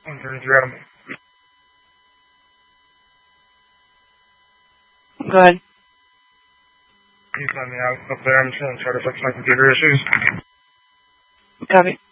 133 Adam. Go ahead. Can you find me out up there? I'm just going to try to fix my computer issues. Copy.